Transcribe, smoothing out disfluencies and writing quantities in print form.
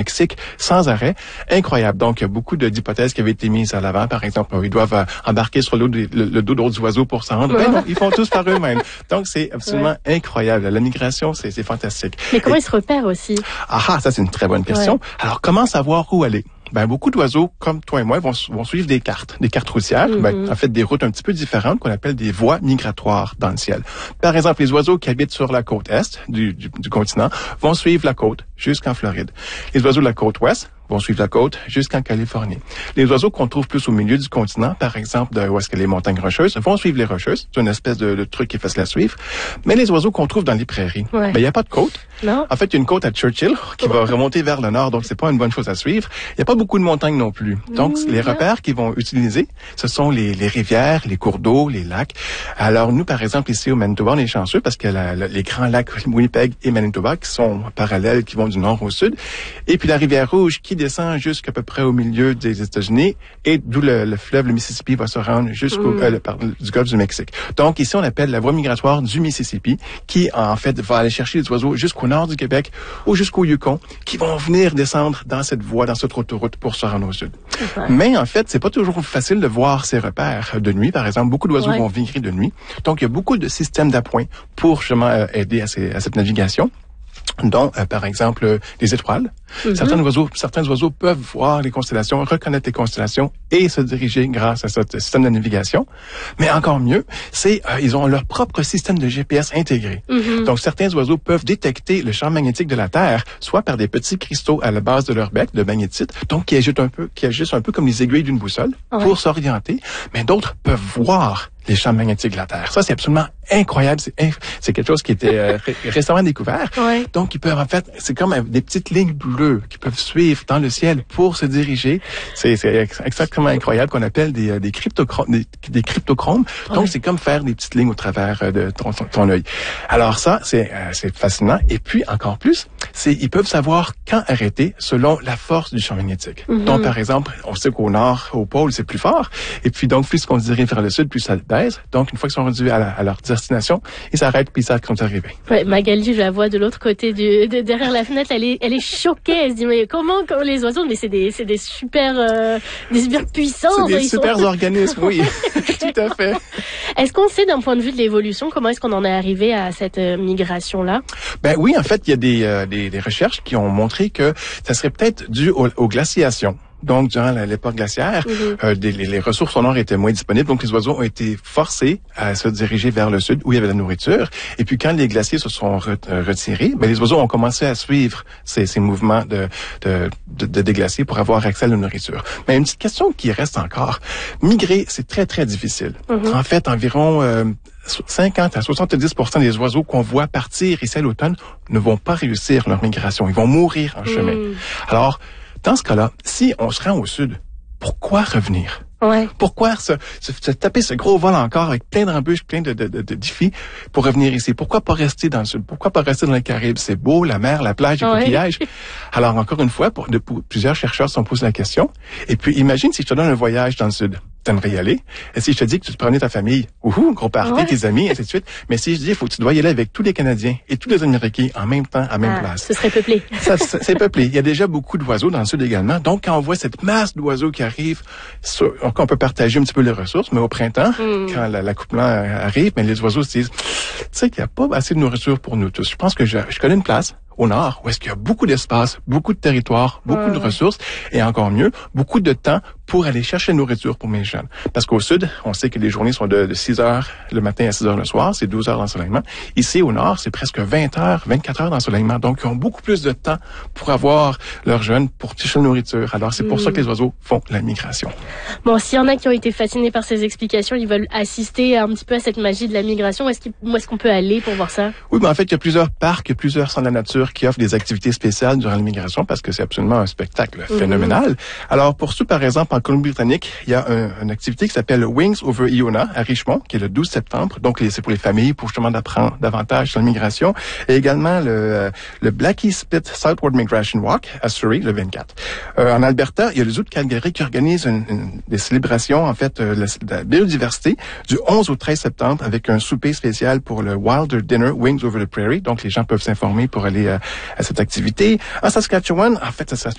Mexique sans arrêt. Incroyable. Donc, il y a beaucoup d'hypothèses qui avaient été mises à l'avant. Par exemple, ils doivent embarquer sur le dos d'autres oiseaux pour s'en rendre. Ben non, ils font tous par eux-mêmes. Donc, c'est absolument incroyable. La migration, c'est fantastique. Mais comment ils se repèrent aussi? Ça, c'est une très bonne question. Ouais. Alors, comment savoir où aller? Ben, beaucoup d'oiseaux, comme toi et moi, vont suivre des cartes routières, en fait, des routes un petit peu différentes qu'on appelle des voies migratoires dans le ciel. Par exemple, les oiseaux qui habitent sur la côte est du continent vont suivre la côte jusqu'en Floride. Les oiseaux de la côte ouest vont suivre la côte jusqu'en Californie. Les oiseaux qu'on trouve plus au milieu du continent, par exemple, où est-ce que les montagnes rocheuses, vont suivre les rocheuses. C'est une espèce de truc qui est facile à suivre. Mais les oiseaux qu'on trouve dans les prairies, il n'y a pas de côte. Non. En fait, il y a une côte à Churchill qui va remonter vers le nord, donc c'est pas une bonne chose à suivre. Il n'y a pas beaucoup de montagnes non plus. Donc, les repères qu'ils vont utiliser, ce sont les rivières, les cours d'eau, les lacs. Alors, nous, par exemple, ici au Manitoba, on est chanceux parce que les grands lacs Winnipeg et Manitoba qui sont parallèles, qui vont du nord au sud. Et puis la rivière Rouge qui descend jusqu'à peu près au milieu des États-Unis et d'où le fleuve, le Mississippi, va se rendre jusqu'au du golfe du Mexique. Donc, ici, on appelle la voie migratoire du Mississippi qui, en fait, va aller chercher les oiseaux jusqu'au nord du Québec ou jusqu'au Yukon qui vont venir descendre dans cette voie, dans cette autoroute pour se rendre au sud. Mais en fait, c'est pas toujours facile de voir ces repères de nuit. Par exemple, beaucoup d'oiseaux vont migrer de nuit. Donc, il y a beaucoup de systèmes d'appoint pour justement aider à cette navigation. dont, par exemple, les étoiles. Mm-hmm. Certains oiseaux peuvent voir les constellations, reconnaître les constellations et se diriger grâce à ce système de navigation. Mais encore mieux, ils ont leur propre système de GPS intégré. Mm-hmm. Donc, certains oiseaux peuvent détecter le champ magnétique de la Terre, soit par des petits cristaux à la base de leur bec, de magnétite, donc qui agissent un peu comme les aiguilles d'une boussole pour s'orienter, mais d'autres peuvent voir les champs magnétiques de la Terre. Ça, c'est absolument incroyable. C'est quelque chose qui était récemment découvert. Ouais. Donc, ils peuvent, en fait, c'est comme des petites lignes bleues qui peuvent suivre dans le ciel pour se diriger. C'est exactement incroyable, qu'on appelle des cryptochromes. Donc, c'est comme faire des petites lignes au travers de ton œil. Alors ça, c'est fascinant. Et puis, encore plus, ils peuvent savoir quand arrêter selon la force du champ magnétique. Mm-hmm. Donc, par exemple, on sait qu'au nord, au pôle, c'est plus fort. Et puis, donc, plus qu'on se dirige vers le sud, plus ça baisse. Donc, une fois qu'ils sont rendus à leur destination, ils s'arrêtent puis ils savent qu'ils sont arrivés. Ouais, Magali, je la vois de l'autre côté derrière la fenêtre. Elle est choquée. Elle se dit, mais comment les oiseaux, mais c'est des super puissants. C'est des super organismes, oui. Tout à fait. Est-ce qu'on sait d'un point de vue de l'évolution, comment est-ce qu'on en est arrivé à cette migration-là? Ben oui, en fait, il y a des recherches qui ont montré que ça serait peut-être dû aux glaciations. Donc, durant l'époque glaciaire, les ressources au nord étaient moins disponibles, donc les oiseaux ont été forcés à se diriger vers le sud où il y avait la nourriture. Et puis, quand les glaciers se sont retirés, ben les oiseaux ont commencé à suivre ces mouvements de déglacier pour avoir accès à la nourriture. Mais une petite question qui reste encore. Migrer, c'est très, très difficile. Mm-hmm. En fait, environ 50 à 70% des oiseaux qu'on voit partir ici à l'automne ne vont pas réussir leur migration. Ils vont mourir en chemin. Alors, dans ce cas-là, si on se rend au sud, pourquoi revenir? Ouais. Pourquoi se taper ce gros vol encore avec plein d'embûches, plein de défis pour revenir ici? Pourquoi pas rester dans le sud? Pourquoi pas rester dans les Caraïbes? C'est beau, la mer, la plage, les coquillages. Alors, encore une fois, plusieurs chercheurs se sont posés la question. Et puis, imagine si je te donne un voyage dans le sud. T'aimerais y aller? Et si je te dis que tu te prenais ta famille, gros party, tes amis, ainsi de suite. Mais si je dis, tu dois y aller avec tous les Canadiens et tous les Américains en même temps, à même place. Ce serait peuplé. C'est peuplé. Il y a déjà beaucoup d'oiseaux dans le sud également. Donc, quand on voit cette masse d'oiseaux qui arrivent, on peut partager un petit peu les ressources, mais au printemps, quand l'accouplement arrive, mais les oiseaux se disent, tu sais qu'il n'y a pas assez de nourriture pour nous tous. Je pense que je connais une place au nord, où est-ce qu'il y a beaucoup d'espace, beaucoup de territoire, beaucoup de ressources, et encore mieux, beaucoup de temps pour aller chercher la nourriture pour mes jeunes. Parce qu'au sud, on sait que les journées sont de 6 heures le matin à 6 heures le soir, c'est 12 heures d'ensoleillement. Ici, au nord, c'est presque 20 heures, 24 heures d'ensoleillement. Donc, ils ont beaucoup plus de temps pour avoir leurs jeunes, pour chercher la nourriture. Alors, c'est pour ça que les oiseaux font la migration. Bon, s'il y en a qui ont été fascinés par ces explications, ils veulent assister un petit peu à cette magie de la migration, où est-ce qu'on peut aller pour voir ça? Oui, en fait, il y a plusieurs parcs, plusieurs centres de la nature qui offrent des activités spéciales durant l'immigration parce que c'est absolument un spectacle phénoménal. Alors, pour ceux, par exemple, en Colombie-Britannique, il y a une activité qui s'appelle Wings over Iona à Richmond, qui est le 12 septembre. Donc, c'est pour les familles, pour justement d'apprendre davantage sur l'immigration. Et également le Blackie Spit Southward Migration Walk à Surrey, le 24. En Alberta, il y a le Zoo de Calgary qui organise des célébrations, en fait, de la biodiversité du 11 au 13 septembre avec un souper spécial pour le Wilder Dinner Wings over the Prairie. Donc, les gens peuvent s'informer pour aller à cette activité. En Saskatchewan, en fait,